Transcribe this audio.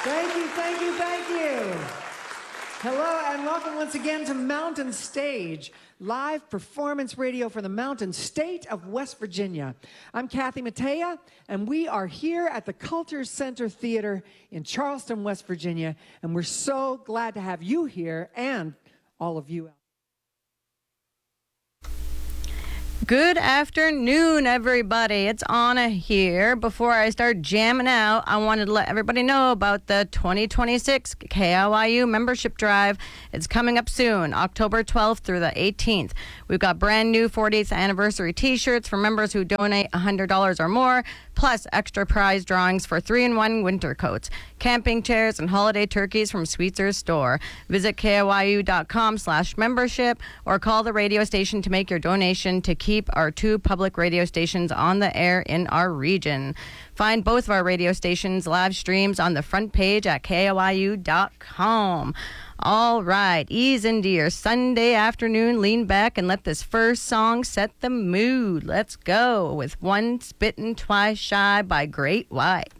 Thank you, thank you, thank you. Hello and welcome once again to Mountain Stage, live performance radio for the Mountain State of West Virginia. I'm Kathy Mattea, and we are here at the Culture Center Theater in Charleston, West Virginia, and we're so glad to have you here and all of you out. Good afternoon, everybody. It's Anna here. Before I start jamming out, I wanted to let everybody know about the 2026 KIYU membership drive. It's coming up soon, October 12th through the 18th. We've got brand new 40th anniversary t-shirts for members who donate $100 or more, plus extra prize drawings for 3-in-1 winter coats, camping chairs, and holiday turkeys from Sweetzer's store. Visit KIYU.com/membership or call the radio station to make your donation to keep our 2 public radio stations on the air in our region. Find both of our radio stations' live streams on the front page at KIYU.com. All right, ease into your Sunday afternoon, lean back, and let this first song set the mood. Let's go with One Spittin' Twice Shy by Great White.